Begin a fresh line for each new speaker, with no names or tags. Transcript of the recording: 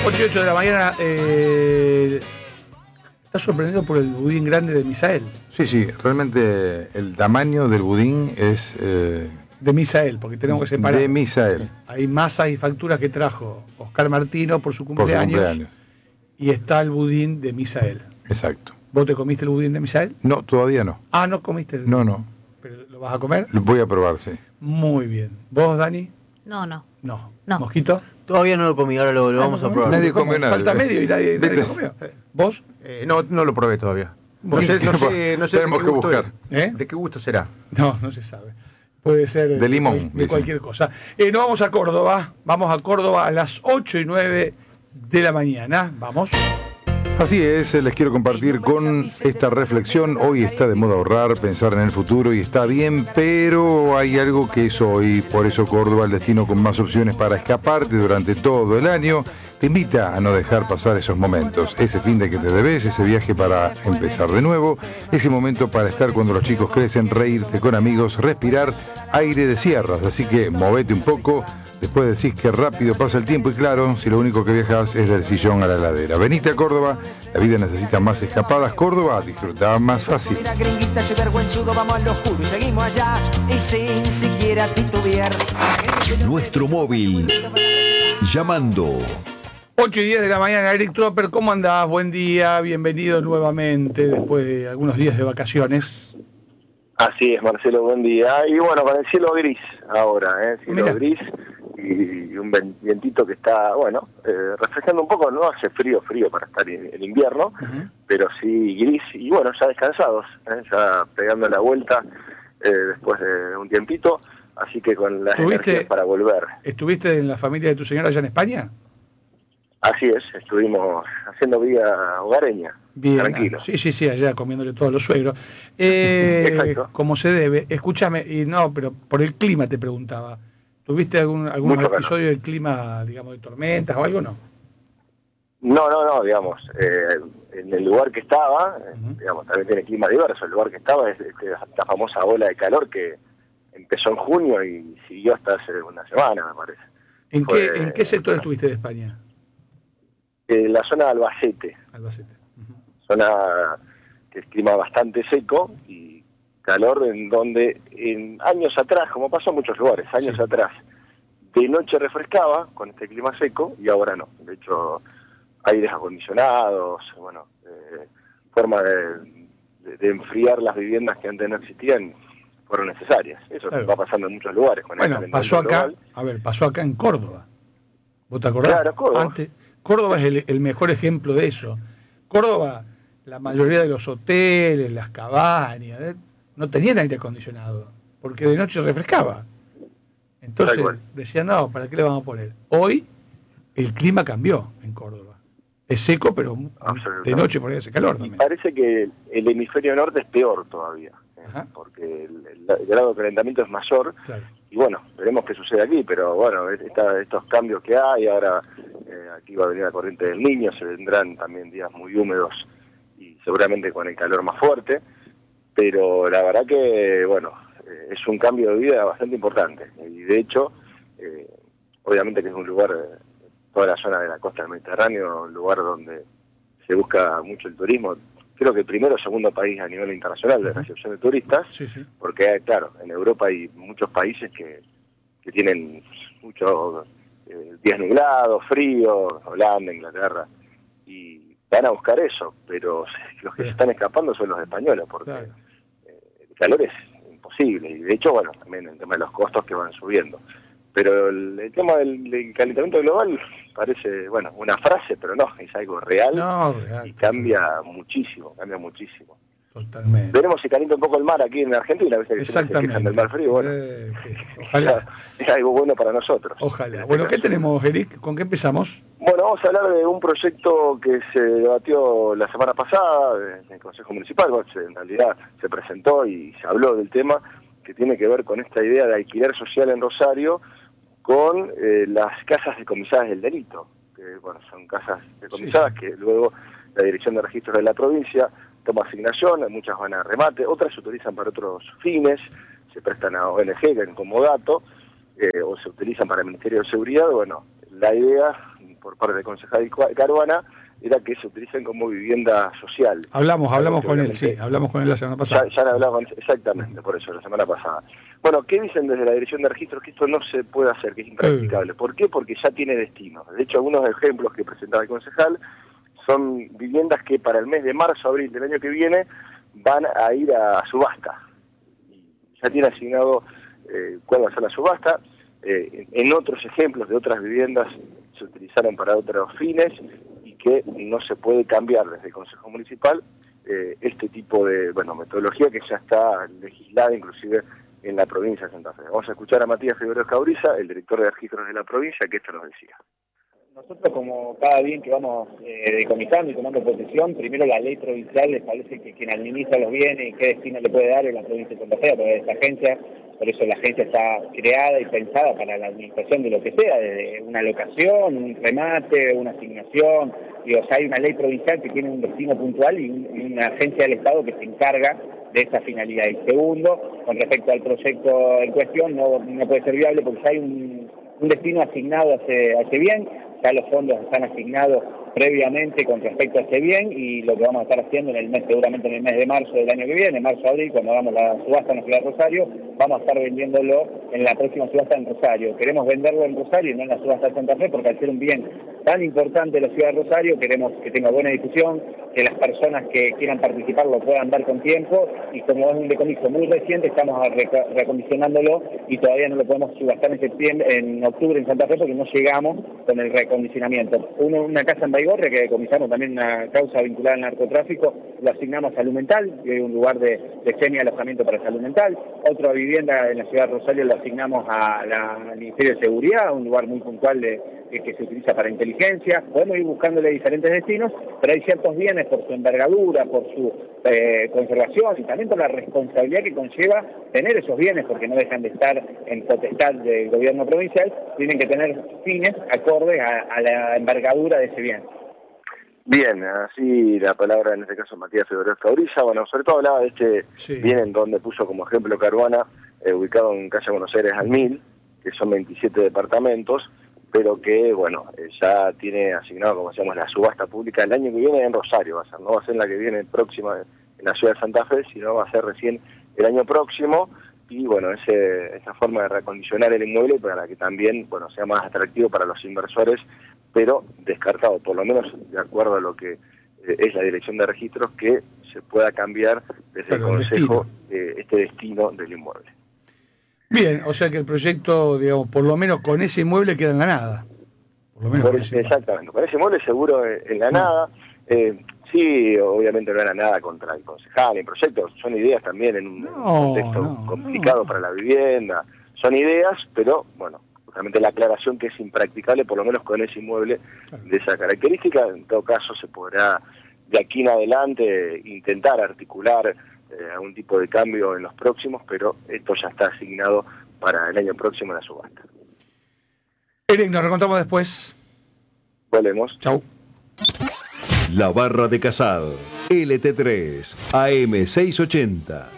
8 y 8 de la mañana. ¿Estás sorprendido por el budín grande de Misael?
Sí, realmente el tamaño del budín es...
de Misael, porque tenemos que separar.
De Misael.
Hay masas y facturas que trajo Oscar Martino por su cumpleaños. Y está el budín de Misael.
Exacto.
¿Vos te comiste el budín de Misael?
No, todavía no.
Ah, ¿no comiste el?
No.
¿Pero lo vas a comer?
Lo voy a probar, sí.
Muy bien. ¿Vos, Dani?
No.
¿Mosquito?
Todavía no lo comí, ahora lo vamos a probar.
Nadie comió nada.
Falta medio y nadie lo comió. ¿Vos?
No lo probé todavía. No sé
Tenemos que buscar.
¿De qué gusto será?
No se sabe. Puede ser
de limón,
de cualquier cosa. No vamos a Córdoba. Vamos a Córdoba a las 8 y 9 de la mañana. Vamos.
Así es, les quiero compartir con esta reflexión. Hoy está de moda ahorrar, pensar en el futuro y está bien, pero hay algo que es hoy. Por eso Córdoba, el destino con más opciones para escaparte durante todo el año, te invita a no dejar pasar esos momentos. Ese fin de que te debes, ese viaje para empezar de nuevo, ese momento para estar cuando los chicos crecen, reírte con amigos, respirar aire de sierras. Así que movete un poco. Después decís que rápido pasa el tiempo y claro, si lo único que viajas es del sillón a la heladera. Venite a Córdoba, la vida necesita más escapadas. Córdoba, disfruta más fácil.
Nuestro móvil. Llamando.
8 y 10 de la mañana, Eric Tropper, ¿cómo andás? Buen día, bienvenido nuevamente después de algunos días de vacaciones.
Así es, Marcelo, buen día. Y bueno, con el cielo gris ahora, cielo
Mirá.
gris y un vientito que está, refrescando un poco. No hace frío para estar en invierno, pero sí gris y bueno, ya descansados, ya pegando la vuelta después de un tiempito, así que con las energías para volver.
¿Estuviste en la familia de tu señora allá en España?
Así es, estuvimos haciendo vida hogareña.
Bien,
tranquilo.
Sí, allá comiéndole todos los suegros.
Exacto.
Como se debe. Escúchame, pero por el clima te preguntaba. ¿Tuviste algún episodio del clima, digamos, de tormentas o algo, no?
No, digamos, en el lugar que estaba, digamos, también tiene clima diverso. El lugar que estaba es esta famosa ola de calor que empezó en junio y siguió hasta hace una semana, me parece.
¿En qué sector estuviste de España?
La zona de Albacete. Zona que es clima bastante seco y calor en donde en años atrás, como pasó en muchos lugares, atrás, de noche refrescaba con este clima seco y ahora no. De hecho, aires acondicionados, forma de enfriar las viviendas que antes no existían fueron necesarias. Eso va pasando en muchos lugares.
Pasó acá en Córdoba. ¿Vos te acordás?
Claro, Córdoba.
Córdoba es el mejor ejemplo de eso. Córdoba, la mayoría de los hoteles, las cabañas, no tenían aire acondicionado, porque de noche refrescaba. Entonces decían, no, ¿para qué le vamos a poner? Hoy el clima cambió en Córdoba. Es seco, pero de noche por ahí hace calor también.
Y parece que el hemisferio norte es peor todavía, porque el grado de calentamiento es mayor. Claro. Y bueno, veremos qué sucede aquí, pero bueno, estos cambios que hay, ahora aquí va a venir la corriente del Niño, se vendrán también días muy húmedos y seguramente con el calor más fuerte, pero la verdad que, es un cambio de vida bastante importante. Y de hecho, obviamente que es un lugar, toda la zona de la costa del Mediterráneo, un lugar donde se busca mucho el turismo. Creo que el primero o segundo país a nivel internacional de recepción de turistas, porque claro, en Europa hay muchos países que tienen muchos días nublados, fríos, Holanda, Inglaterra, y van a buscar eso, pero los que se están escapando son los españoles, porque el calor es imposible, y de hecho, también el tema de los costos que van subiendo. Pero el tema del calentamiento global parece, una frase, pero no, es algo real, y cambia muchísimo. Totalmente. Veremos si calienta un poco el mar aquí en Argentina, ¿viste? Que se quejan del mar frío,
ojalá.
Es algo bueno para nosotros.
Ojalá. Bueno, ¿qué tenemos, Eric? ¿Con qué empezamos?
Bueno, vamos a hablar de un proyecto que se debatió la semana pasada en el Consejo Municipal, en realidad se presentó y se habló del tema, que tiene que ver con esta idea de alquiler social en Rosario, con las casas decomisadas del delito, que son casas decomisadas que luego la Dirección de Registros de la provincia toma asignación, muchas van a remate, otras se utilizan para otros fines, se prestan a ONG en comodato, o se utilizan para el Ministerio de Seguridad. La idea, por parte del concejal Caruana era que se utilicen como vivienda social.
Hablamos con él, sí, hablamos con él la semana pasada.
Ya hablamos exactamente, por eso, la semana pasada. Bueno, ¿qué dicen desde la Dirección de Registros? Que esto no se puede hacer, que es impracticable. ¿Por qué? Porque ya tiene destino. De hecho, algunos ejemplos que presentaba el concejal son viviendas que para el mes de marzo, abril del año que viene van a ir a subasta. Ya tiene asignado cuál va a ser la subasta. En otros ejemplos de otras viviendas se utilizaron para otros fines y que no se puede cambiar desde el Consejo Municipal este tipo de metodología que ya está legislada inclusive en la provincia de Santa Fe. Vamos a escuchar a Matías Figueroa Cauriza, el director de registros de la provincia, que esto nos decía.
Nosotros, como cada bien que vamos decomisando y tomando posesión, primero la ley provincial establece que quien administra los bienes y qué destino le puede dar es la provincia de Santa Fe a través de esta agencia. Por eso la agencia está creada y pensada para la administración de lo que sea, desde una locación, un remate, una asignación. Hay una ley provincial que tiene un destino puntual y una agencia del Estado que se encarga de esa finalidad. Y segundo, con respecto al proyecto en cuestión, no puede ser viable porque ya hay un destino asignado a ese bien. Ya los fondos están asignados previamente con respecto a ese bien y lo que vamos a estar haciendo seguramente en el mes de marzo del año que viene, marzo-abril, cuando hagamos la subasta en la ciudad de Rosario, vamos a estar vendiéndolo en la próxima subasta en Rosario. Queremos venderlo en Rosario y no en la subasta de Santa Fe porque al ser un bien tan importante de la ciudad de Rosario queremos que tenga buena difusión, que las personas que quieran participar lo puedan dar con tiempo y como es un decomiso muy reciente estamos reacondicionándolo y todavía no lo podemos subastar en octubre en Santa Fe porque no llegamos con el reacondicionamiento. Una casa en Baigorria que decomisamos también una causa vinculada al narcotráfico, lo asignamos a Salud Mental, que es un lugar de semi-alojamiento para salud mental. Otra vivienda en la ciudad de Rosario lo asignamos al Ministerio de Seguridad, un lugar muy puntual que se utiliza para inteligencia. Podemos ir buscándole diferentes destinos, pero hay ciertos bienes por su envergadura, por su conservación y también por la responsabilidad que conlleva tener esos bienes, porque no dejan de estar en potestad del gobierno provincial, tienen que tener fines acordes a la envergadura de ese bien.
Bien, así la palabra en este caso Matías Figueroa Cauriza. Bueno, sobre todo hablaba de este bien en donde puso como ejemplo Caruana, ubicado en calle Buenos Aires al 1000, que son 27 departamentos, pero que, ya tiene asignado, como decíamos, la subasta pública el año que viene en Rosario, no va a ser la que viene próxima en la ciudad de Santa Fe, sino va a ser recién el año próximo, y esa forma de reacondicionar el inmueble para que también, sea más atractivo para los inversores, pero descartado, por lo menos de acuerdo a lo que es la Dirección de Registros, que se pueda cambiar desde el Consejo este destino del inmueble.
Bien, o sea que el proyecto, digamos, por lo menos con ese inmueble queda en la nada. Por lo menos
exactamente, con ese inmueble seguro en la nada. Sí, obviamente no era nada contra el concejal, el proyecto, son ideas también en un contexto complicado para la vivienda, son ideas, pero justamente la aclaración que es impracticable, por lo menos con ese inmueble de esa característica. En todo caso se podrá de aquí en adelante intentar articular algún tipo de cambio en los próximos, pero esto ya está asignado para el año próximo en la subasta.
Eric, nos reencontramos después.
Volvemos.
Chau.
La Barra de Casal, LT3, AM680.